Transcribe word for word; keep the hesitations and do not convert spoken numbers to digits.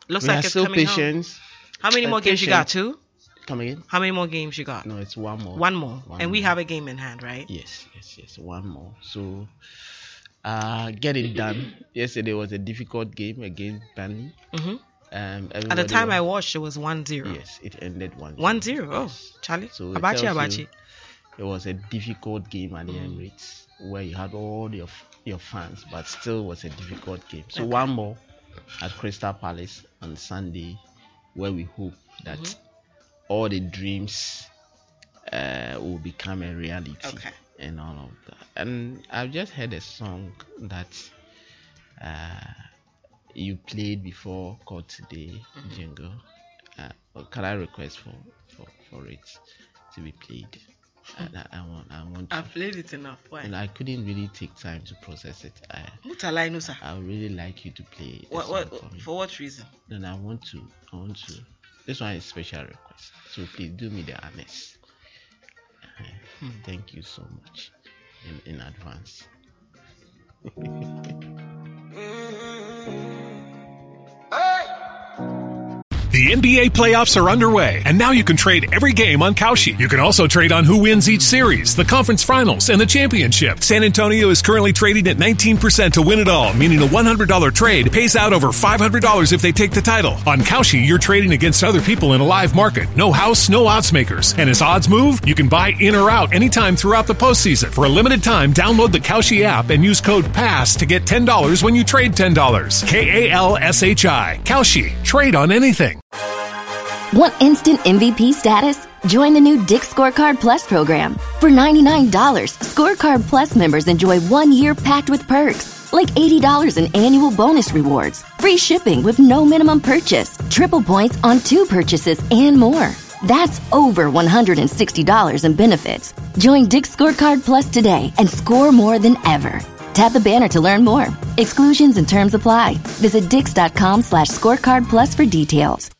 Looks we like are it's still coming patient. home. How many more games you got? Two? Come again? How many more games you got? No, it's one more. One more. One and more. we have a game in hand, right? Yes, yes, yes. One more. So, uh, get it done. Yesterday was a difficult game against Burnley. Mm-hmm. Um, At the time was, I watched, it was one zero. Yes, it ended one zero. one zero. Oh, Yes. Charlie. So it Abachi, tells Abachi. you it was a difficult game at the Mm. Emirates where you had all your your fans, but still was a difficult game. So Okay. one more at Crystal Palace on Sunday, where we hope that Mhm. all the dreams uh, will become a reality. Okay. And all of that. And I've just heard a song that uh, you played before called Today, Mhm. Jingle. Uh, can I request for, for, for it to be played? And I, I want I want to. I've played it enough. Why? And I couldn't really take time to process it. I Mutalai no, sir. I would really like you to play a What, song what, for me. for what reason? Then I want to I want to. This one is special request. So please do me the honors. Uh, Hmm. Thank you so much in, in advance. The N B A playoffs are underway, and now you can trade every game on Kalshi. You can also trade on who wins each series, the conference finals, and the championship. San Antonio is currently trading at nineteen percent to win it all, meaning a one hundred dollars trade pays out over five hundred dollars if they take the title. On Kalshi, you're trading against other people in a live market. No house, no odds makers. And as odds move, you can buy in or out anytime throughout the postseason. For a limited time, download the Kalshi app and use code PASS to get ten dollars when you trade ten dollars. K A L S H I. Kalshi. Trade on anything. Want instant M V P status? Join the new Dick's Scorecard Plus program. For ninety-nine dollars, Scorecard Plus members enjoy one year packed with perks, like eighty dollars in annual bonus rewards, free shipping with no minimum purchase, triple points on two purchases, and more. That's over one hundred sixty dollars in benefits. Join Dick's Scorecard Plus today and score more than ever. Tap the banner to learn more. Exclusions and terms apply. Visit dix.com slash scorecard plus for details.